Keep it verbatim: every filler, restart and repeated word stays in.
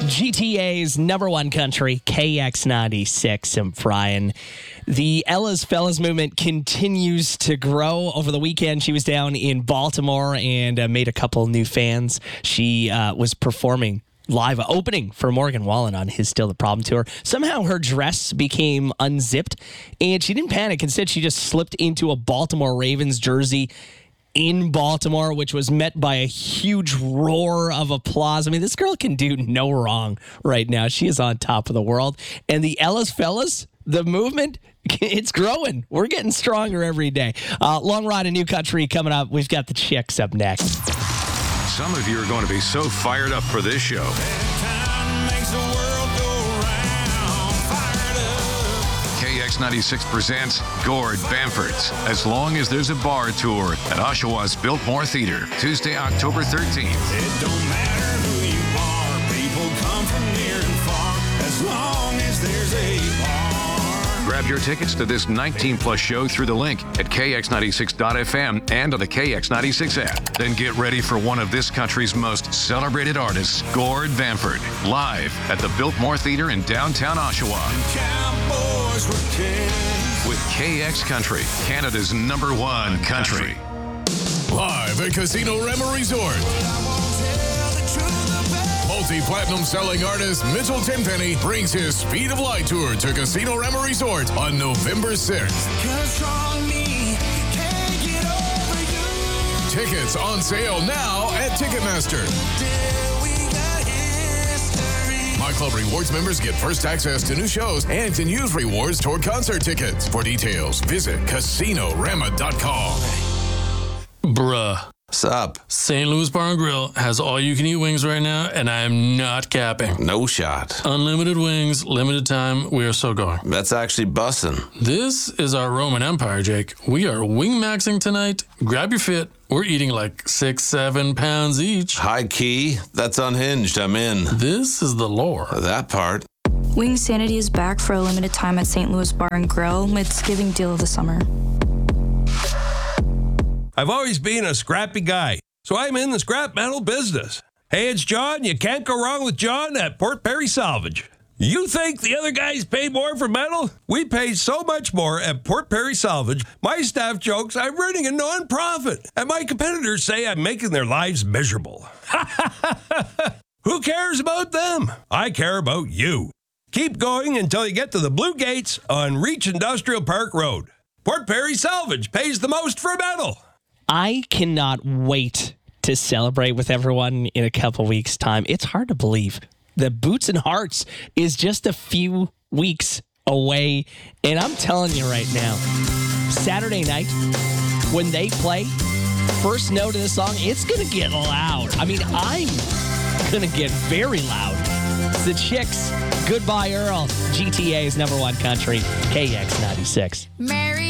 G T A's number one country, K X ninety-six. And Brian, the Ella's Fellas movement continues to grow. Over the weekend, she was down in Baltimore and uh, made a couple new fans. She uh, was performing live, opening for Morgan Wallen on his Still the Problem tour. Somehow her dress became unzipped and she didn't panic. Instead, she just slipped into a Baltimore Ravens jersey in Baltimore, which was met by a huge roar of applause. I mean, this girl can do no wrong right now. She is on top of the world. And the Ella's Fellas, the movement, it's growing. We're getting stronger every day. Uh, Long Ride in New Country coming up. We've got the Chicks up next. Some of you are going to be so fired up for this show. K X ninety-six presents Gord Bamford's As Long as There's a Bar tour at Oshawa's Biltmore Theater, Tuesday, October thirteenth. It don't matter who you are, people come from near and far, as long as there's a bar. Grab your tickets to this nineteen plus show through the link at K X ninety-six dot F M and on the K X ninety-six app. Then get ready for one of this country's most celebrated artists, Gord Bamford, live at the Biltmore Theater in downtown Oshawa. Cowboys were kings. With K X Country, Canada's number one country. Live at Casino Rema Resort. Multi-platinum selling artist Mitchell Tenpenny brings his Speed of Light tour to Casino Rema Resort on November sixth. Tickets on sale now at Ticketmaster. My Club Rewards members get first access to new shows and can use rewards toward concert tickets. For details, visit casino rama dot com. Bruh. What's up? Saint Louis Bar and Grill has all-you-can-eat wings right now, and I am not capping. No shot. Unlimited wings, limited time. We are so going. That's actually bussin'. This is our Roman Empire, Jake. We are wing-maxing tonight. Grab your fit. We're eating like six, seven pounds each. High key. That's unhinged. I'm in. This is the lore. That part. Wing Sanity is back for a limited time at Saint Louis Bar and Grill. It's giving deal of the summer. I've always been a scrappy guy, so I'm in the scrap metal business. Hey, it's John. You can't go wrong with John at Port Perry Salvage. You think the other guys pay more for metal? We pay so much more at Port Perry Salvage. My staff jokes I'm running a non-profit, and my competitors say I'm making their lives miserable. Who cares about them? I care about you. Keep going until you get to the Blue Gates on Reach Industrial Park Road. Port Perry Salvage pays the most for metal. I cannot wait to celebrate with everyone in a couple weeks' time. It's hard to believe that Boots and Hearts is just a few weeks away. And I'm telling you right now, Saturday night, when they play, first note of the song, it's going to get loud. I mean, I'm going to get very loud. It's the Chicks, Goodbye Earl, G T A's number one country, K X ninety-six. Mary